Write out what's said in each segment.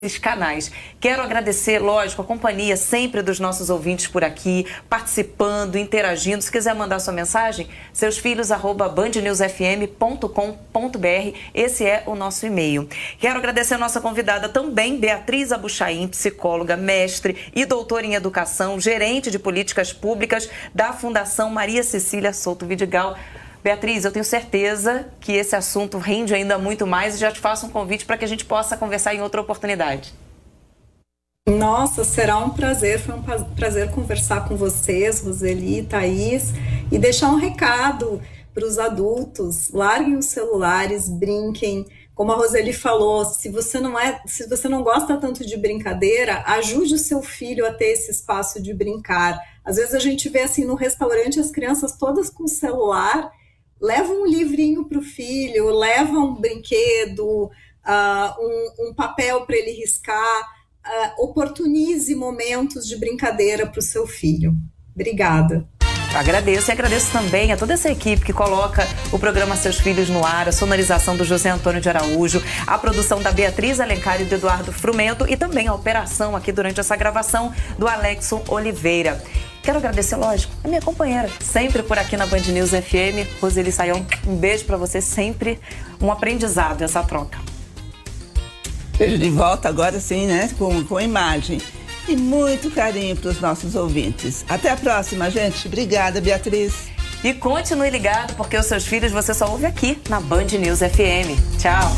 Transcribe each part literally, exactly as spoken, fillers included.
esses canais. Quero agradecer, lógico, a companhia sempre dos nossos ouvintes por aqui, participando, interagindo. Se quiser mandar sua mensagem, seusfilhos arroba band news f m ponto com ponto b r. Esse é o nosso e-mail. Quero agradecer a nossa convidada também, Beatriz Abuchain, psicóloga, mestre e doutora em educação, gerente de políticas públicas da Fundação Maria Cecília Souto Vidigal. Beatriz, eu tenho certeza que esse assunto rende ainda muito mais e já te faço um convite para que a gente possa conversar em outra oportunidade. Nossa, será um prazer, foi um prazer conversar com vocês, Roseli, Thaís, e deixar um recado para os adultos: larguem os celulares, brinquem. Como a Roseli falou, se você não é, se você não gosta tanto de brincadeira, ajude o seu filho a ter esse espaço de brincar. Às vezes a gente vê assim no restaurante as crianças todas com o celular. Leva um livrinho para o filho, leva um brinquedo, uh, um, um papel para ele riscar, uh, oportunize momentos de brincadeira para o seu filho. Obrigada. Agradeço e agradeço também a toda essa equipe que coloca o programa Seus Filhos no ar, a sonorização do José Antônio de Araújo, a produção da Beatriz Alencar e do Eduardo Frumento e também a operação aqui durante essa gravação do Alexson Oliveira. Quero agradecer, lógico, a minha companheira, sempre por aqui na Band News F M, Roseli Sayão. Um beijo para você, sempre um aprendizado essa troca. Beijo de volta agora sim, né, com, com imagem. E muito carinho para os nossos ouvintes. Até a próxima, gente. Obrigada, Beatriz. E continue ligado, porque os Seus Filhos você só ouve aqui na Band News F M. Tchau.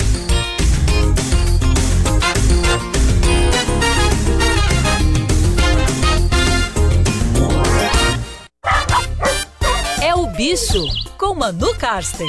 É o Bicho, com Manu Karsten.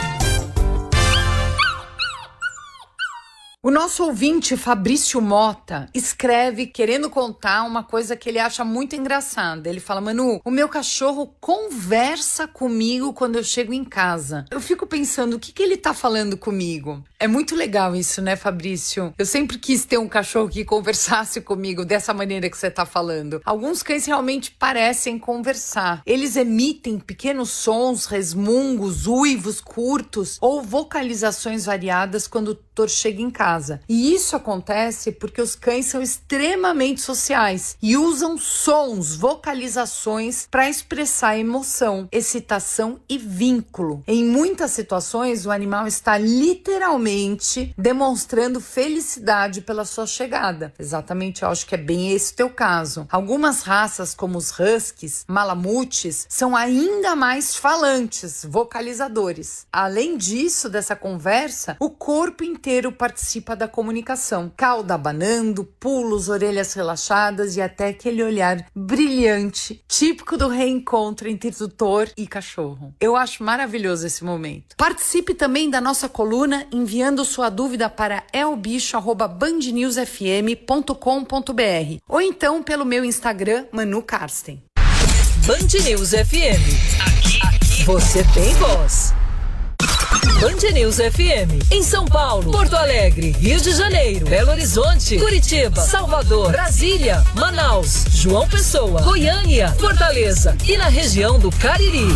O nosso ouvinte, Fabrício Mota, escreve querendo contar uma coisa que ele acha muito engraçada. Ele fala: Manu, o meu cachorro conversa comigo quando eu chego em casa. Eu fico pensando, o que, que ele tá falando comigo? É muito legal isso, né, Fabrício? Eu sempre quis ter um cachorro que conversasse comigo dessa maneira que você tá falando. Alguns cães realmente parecem conversar. Eles emitem pequenos sons, resmungos, uivos curtos ou vocalizações variadas quando o tutor chega em casa. E isso acontece porque os cães são extremamente sociais e usam sons, vocalizações para expressar emoção, excitação e vínculo. Em muitas situações, o animal está literalmente demonstrando felicidade pela sua chegada. Exatamente, eu acho que é bem esse o teu caso. Algumas raças, como os huskies, malamutes, são ainda mais falantes, vocalizadores. Além disso, dessa conversa, o corpo inteiro participa da comunicação. Cauda abanando, pulos, orelhas relaxadas e até aquele olhar brilhante, típico do reencontro entre tutor e cachorro. Eu acho maravilhoso esse momento. Participe também da nossa coluna enviando sua dúvida para é o bicho arroba band news f m ponto com ponto b r ou então pelo meu Instagram, Manu Karsten. Band News F M. Aqui, aqui, você tem voz. Band News F M, em São Paulo, Porto Alegre, Rio de Janeiro, Belo Horizonte, Curitiba, Salvador, Brasília, Manaus, João Pessoa, Goiânia, Fortaleza e na região do Cariri.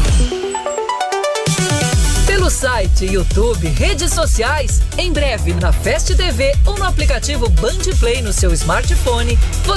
Pelo site, YouTube, redes sociais, em breve na Fast T V ou no aplicativo Band Play no seu smartphone, você